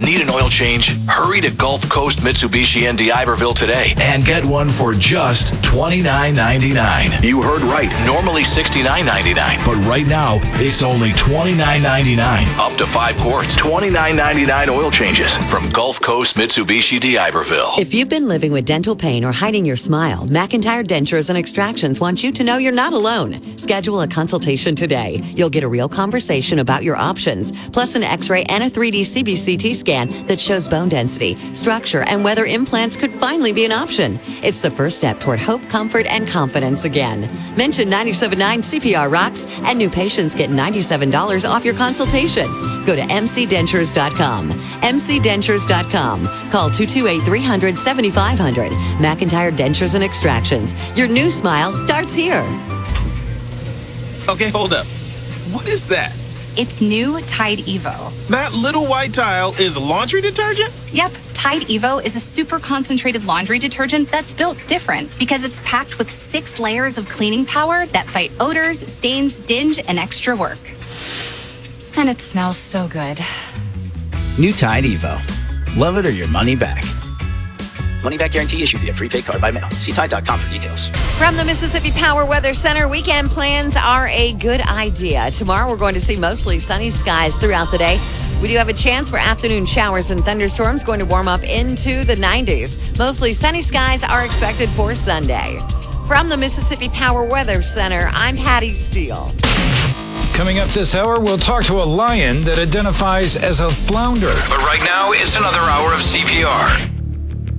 Need an oil change? Hurry to Gulf Coast Mitsubishi in D'Iberville today and get one for just $29.99. You heard right. Normally $69.99, but right now it's only $29.99. Up to 5 quarts. $29.99 oil changes from Gulf Coast Mitsubishi D'Iberville. If you've been living with dental pain or hiding your smile, McIntyre Dentures and Extractions wants you to know you're not alone. Schedule a consultation today. You'll get a real conversation about your options, plus an x-ray and a 3D CBCT scan that shows bone density, structure, and whether implants could finally be an option. It's the first step toward hope, comfort, and confidence again. Mention 97.9 CPR Rocks, and new patients get $97 off your consultation. Go to mcdentures.com. mcdentures.com. Call 228-300-7500. McIntyre Dentures and Extractions. Your new smile starts here. Okay, hold up. What is that? It's new Tide Evo. That little white tile is laundry detergent? Yep, Tide Evo is a super concentrated laundry detergent that's built different because it's packed with 6 layers of cleaning power that fight odors, stains, dinge, and extra work. And it smells so good. New Tide Evo. Love it or your money back. Money back guarantee issued via prepaid card by mail. See Tide.com for details. From the Mississippi Power Weather Center, weekend plans are a good idea. Tomorrow we're going to see mostly sunny skies throughout the day. We do have a chance for afternoon showers and thunderstorms going to warm up into the 90s. Mostly sunny skies are expected for Sunday. From the Mississippi Power Weather Center, I'm Patty Steele. Coming up this hour, we'll talk to a lion that identifies as a flounder. But right now, it's another hour of CPR.